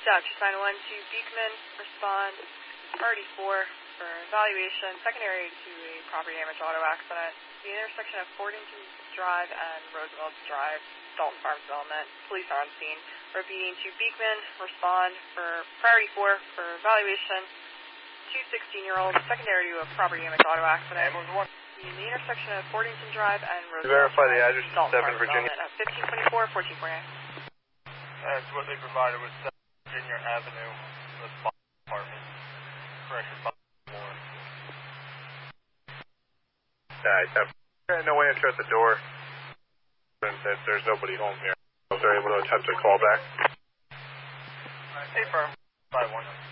Dispatch 901 to Beekman, respond priority 4 for evaluation, secondary to a property damage auto accident. The intersection of Fordington Drive and Roosevelt Drive, Dalton Farms Development. Police are on scene. Repeating to Beekman, respond for priority 4 for evaluation. Two 16-year-olds, secondary to a property damage auto accident. In the intersection of Fordington Drive and Roosevelt Verify the address Dalton 7 Farms Virginia. Development. 1524, 1449. That's what they provided was 7 Virginia Avenue, the fire department. Correction, 5 more. No entry at the door. There's nobody home here. If they're able to attempt a call back. Hey, firm. 5-1.